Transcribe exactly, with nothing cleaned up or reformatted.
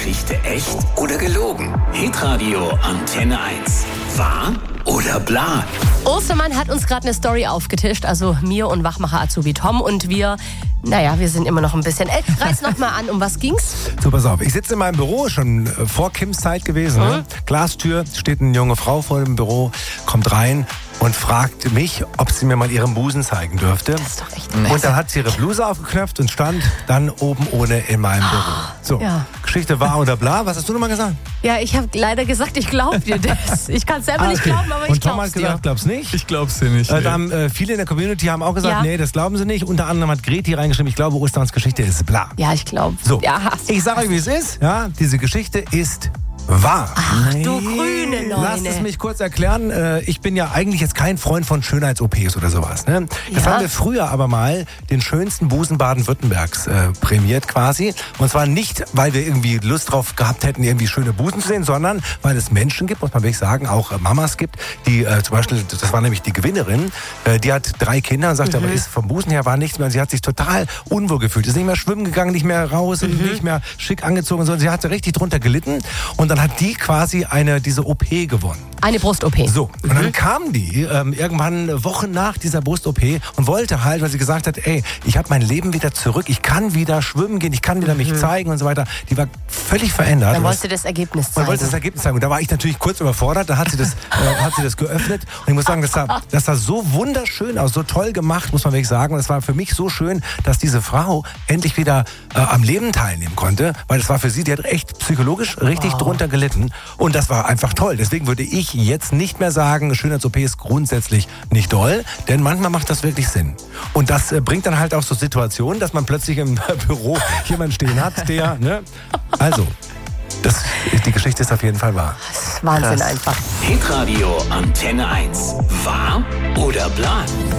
Geschichte echt oder gelogen? Hitradio Antenne eins. Wahr oder bla? Ostermann hat uns gerade eine Story aufgetischt, also mir und Wachmacher Azubi Tom, und wir, naja, wir sind immer noch ein bisschen, äh, reiß noch mal an, um was ging's? So, pass auf, ich sitze in meinem Büro, schon äh, vor Kims Zeit gewesen, mhm. ne? Glastür, steht eine junge Frau vor dem Büro, kommt rein und fragt mich, ob sie mir mal ihren Busen zeigen dürfte. Das ist doch echt nett. Und dann hat sie ihre Bluse aufgeknöpft und stand dann oben ohne in meinem Büro. So, ja. Geschichte wahr oder bla, was hast du nochmal gesagt? Ja, ich habe leider gesagt, ich glaube dir das. Ich kann es selber Ah, okay. nicht glauben, aber ich Und Tom glaube hat es dir. gesagt, glaub's nicht? Ich glaub's dir nicht. Äh, Nee. da haben äh, viele in der Community haben auch gesagt, Ja. nee, das glauben sie nicht. Unter anderem hat Greti reingeschrieben, ich glaube, Ostermanns Geschichte ist bla. Ja, ich glaube. So, Ja, hast du- ich sage euch, wie es ist. Ja, diese Geschichte ist wahr. Ach du grüne Neune. Lasst es mich kurz erklären. Äh, Ich bin ja eigentlich jetzt kein Freund von Schönheits-O Ps oder sowas. Ne? Das Ja. haben wir früher aber mal den schönsten Busen Baden-Württembergs äh, prämiert quasi. Und zwar nicht, weil wir irgendwie Lust drauf gehabt hätten, irgendwie schöne Busen zu sehen, sondern weil es Menschen gibt, muss man wirklich sagen, auch äh, Mamas gibt, die äh, zum Beispiel, das war nämlich die Gewinnerin, äh, die hat drei Kinder und sagt, Mhm. aber ist vom Busen her war nichts mehr. Und sie hat sich total unwohl gefühlt. Ist nicht mehr schwimmen gegangen, nicht mehr raus und Mhm. nicht mehr schick angezogen, sondern sie hatte richtig drunter gelitten. Und dann hat die quasi eine diese O P gewonnen. Eine Brust-O P. So, und dann kam die ähm, irgendwann Wochen nach dieser Brust-O P und wollte halt, weil sie gesagt hat, ey, ich habe mein Leben wieder zurück, ich kann wieder schwimmen gehen, ich kann wieder mich zeigen und so weiter. Die war völlig verändert. Dann Und wolltest du das Ergebnis man zeigen. wollte das Ergebnis zeigen. Und da war ich natürlich kurz überfordert. Da hat sie das, äh, hat sie das geöffnet. Und ich muss sagen, das sah, das sah so wunderschön aus, so toll gemacht, muss man wirklich sagen. Und es war für mich so schön, dass diese Frau endlich wieder äh, am Leben teilnehmen konnte. Weil das war für sie, die hat echt psychologisch richtig drunter gelitten. Und das war einfach toll. Deswegen würde ich jetzt nicht mehr sagen, Schönheits-O P ist grundsätzlich nicht doll. Denn manchmal macht das wirklich Sinn. Und das äh, bringt dann halt auch so Situationen, dass man plötzlich im Büro jemanden stehen hat, der, ne? Also, das, die Geschichte ist auf jeden Fall wahr. Das ist Wahnsinn Krass. einfach. Hitradio Antenne eins. Wahr oder bla?